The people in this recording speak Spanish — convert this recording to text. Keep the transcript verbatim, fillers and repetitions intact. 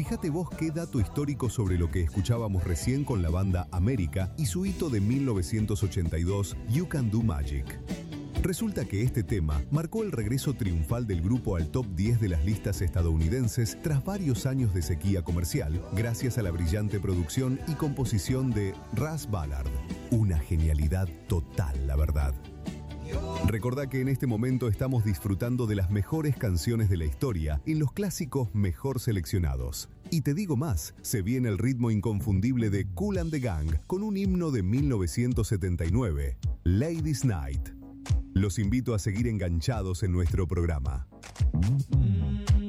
Fíjate vos qué dato histórico sobre lo que escuchábamos recién con la banda América y su hito de mil novecientos ochenta y dos, You Can Do Magic. Resulta que este tema marcó el regreso triunfal del grupo al top diez de las listas estadounidenses tras varios años de sequía comercial, gracias a la brillante producción y composición de Russ Ballard. Una genialidad total, la verdad. Recordá que en este momento estamos disfrutando de las mejores canciones de la historia en los clásicos mejor seleccionados. Y te digo más, se viene el ritmo inconfundible de Kool and the Gang con un himno de mil novecientos setenta y nueve, Ladies Night. Los invito a seguir enganchados en nuestro programa.